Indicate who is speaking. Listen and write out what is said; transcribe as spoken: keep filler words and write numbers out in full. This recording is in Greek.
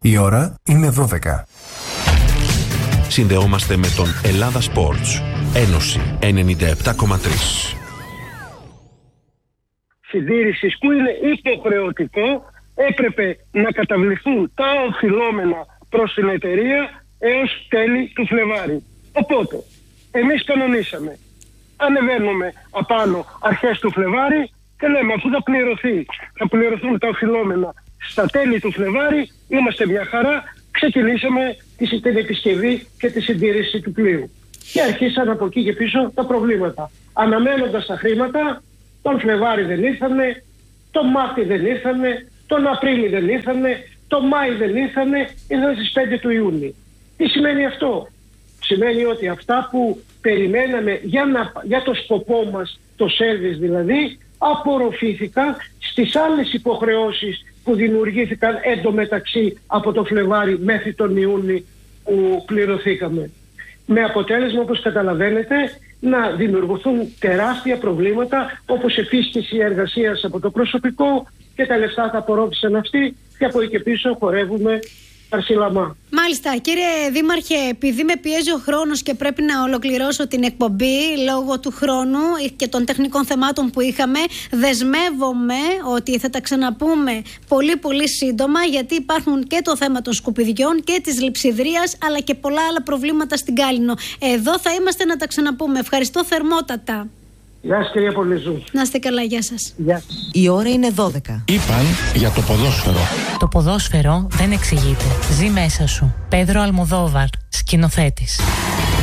Speaker 1: Η ώρα είναι δώδεκα.
Speaker 2: Συνδεόμαστε με τον Ελλάδα Sports. Ένωση ενενήντα επτά κόμμα τρία.
Speaker 3: Συντήρησης που είναι υποχρεωτικό, έπρεπε να καταβληθούν τα οφειλόμενα προς την εταιρεία έως τέλη του Φλεβάρι. Οπότε, εμείς κανονίσαμε. Ανεβαίνουμε απάνω αρχές του Φλεβάρι και λέμε αφού θα πληρωθεί, θα πληρωθούν τα οφειλόμενα στα τέλη του Φλεβάρι, είμαστε μια χαρά, ξεκινήσαμε την επισκευή και τη συντήρηση του πλοίου. Και αρχίσαν από εκεί και πίσω τα προβλήματα. Αναμένοντας τα χρήματα, τον Φλεβάρι δεν ήρθανε, τον Μάρτι δεν ήρθανε, τον Απρίλη δεν ήρθανε, τον Μάη δεν ήρθανε, ήρθαν στις πέντε του Ιούνιου. Τι σημαίνει αυτό? Σημαίνει ότι αυτά που περιμέναμε για, να, για το σκοπό μας, το σέρβις δηλαδή, απορροφήθηκαν στις άλλες υποχρεώσεις που δημιουργήθηκαν εντωμεταξύ από το Φλεβάρι μέχρι τον Ιούνιο που πληρωθήκαμε. Με αποτέλεσμα, όπως καταλαβαίνετε, να δημιουργηθούν τεράστια προβλήματα όπως επίσκεψη εργασίας από το προσωπικό και τα λεφτά θα απορρόφησαν αυτοί και από εκεί και πίσω χορεύουμε αρσιλαμά.
Speaker 4: Μάλιστα, κύριε Δήμαρχε, επειδή με πιέζει ο χρόνος και πρέπει να ολοκληρώσω την εκπομπή λόγω του χρόνου και των τεχνικών θεμάτων που είχαμε, δεσμεύομαι ότι θα τα ξαναπούμε πολύ πολύ σύντομα, γιατί υπάρχουν και το θέμα των σκουπιδιών και της λειψιδρίας αλλά και πολλά άλλα προβλήματα στην Κάλινο. Εδώ θα είμαστε να τα ξαναπούμε. Ευχαριστώ θερμότατα.
Speaker 3: Γεια σας κυρία Πολυζού.
Speaker 4: Να είστε καλά, γεια σας.
Speaker 3: Γεια.
Speaker 5: Η ώρα είναι δώδεκα.
Speaker 6: Είπαν για το ποδόσφαιρο.
Speaker 7: Το ποδόσφαιρο δεν εξηγείται. Ζει μέσα σου. Πέδρο Αλμοδόβαρ, σκηνοθέτης.